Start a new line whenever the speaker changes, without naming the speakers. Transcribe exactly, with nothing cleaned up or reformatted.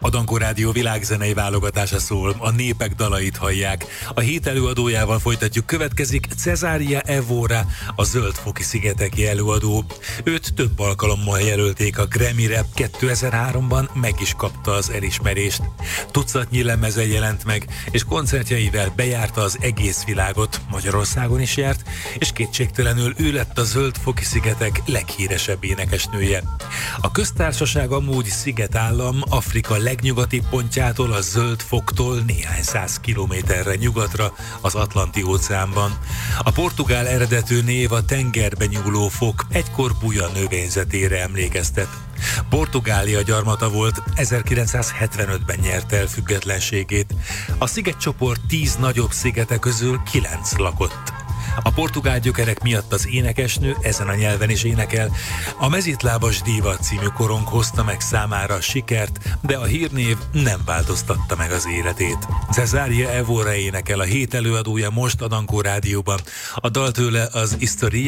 A Dankó Rádió világzenei válogatása szól, a népek dalait hallják. A hét előadójával folytatjuk, következik Cesária Evora, a Zöld-foki-szigeteki előadó. Őt több alkalommal jelölték a Grammy-re, kétezer-háromban meg is kapta az elismerést. Tucatnyi lemeze jelent meg, és koncertjeivel bejárta az egész világot, Magyarországon is járt, és kétségtelenül ő lett a Zöld-foki-szigetek leghíresebb énekesnője. A köztársaság amúgy szigetállam, Afrika legnyugati pontjától, a Zöld-foktól néhány száz kilométerre nyugatra, az Atlanti-óceánban. A portugál eredetű név a tengerbe nyúló fok, egykor buja növényzetére emlékeztet. Portugália gyarmata volt, ezerkilencszázhetvenötben nyerte el függetlenségét. A szigetcsoport tíz nagyobb szigete közül kilenc lakott. A portugál gyökerek miatt az énekesnő ezen a nyelven is énekel. A Mezitlábas Díva című korong hozta meg számára a sikert, de a hírnév nem változtatta meg az életét. Cesária Evora énekel, a hét előadója most a Dankó Rádióban. A dal tőle az Historia